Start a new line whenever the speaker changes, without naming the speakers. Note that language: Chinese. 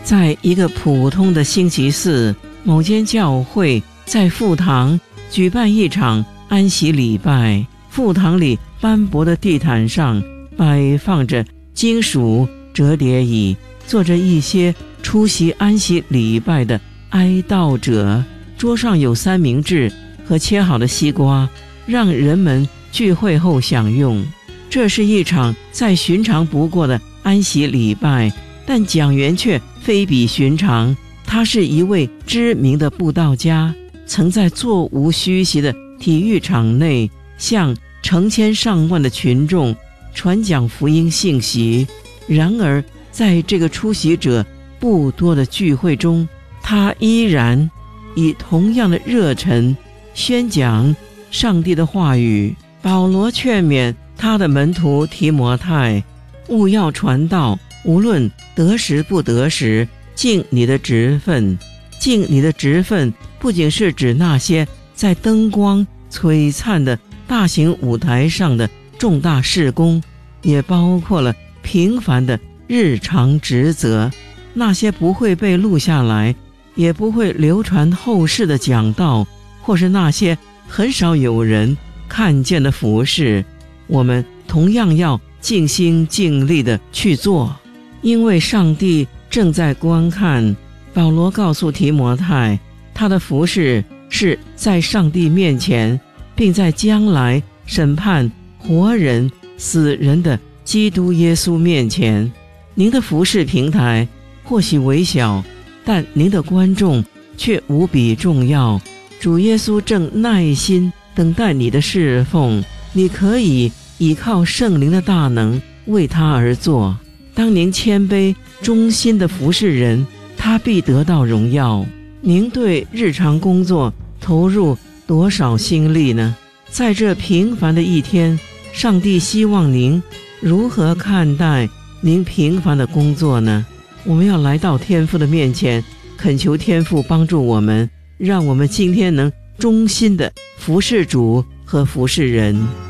在一个普通的星期四，某间教会在副堂举办一场安息礼拜。副堂里斑驳的地毯上摆放着金属折叠椅，坐着一些出席安息礼拜的哀悼者。桌上有三明治和切好的西瓜，让人们聚会后享用。这是一场再寻常不过的安息礼拜，但讲员却非比寻常。他是一位知名的布道家，曾在座无虚席的体育场内向成千上万的群众传讲福音信息。然而在这个出席者不多的聚会中，他依然以同样的热忱宣讲上帝的话语。保罗劝勉他的门徒提摩太，务要传道，无论得时不得时，尽你的职分。尽你的职分不仅是指那些在灯光璀璨的大型舞台上的重大事工，也包括了平凡的日常职责，那些不会被录下来也不会流传后世的讲道，或是那些很少有人看见的服事，我们同样要尽心尽力地去做，因为上帝正在观看。保罗告诉提摩太，他的服事是在上帝面前，并在将来审判活人死人的基督耶稣面前。您的服事平台或许微小，但您的观众却无比重要。主耶稣正耐心等待你的侍奉，你可以依靠圣灵的大能为他而做。当您谦卑忠心的服侍人，他必得到荣耀。您对日常工作投入多少心力呢？在这平凡的一天，上帝希望您如何看待您平凡的工作呢？我们要来到天父的面前，恳求天父帮助我们，让我们今天能忠心的服侍主和服侍人。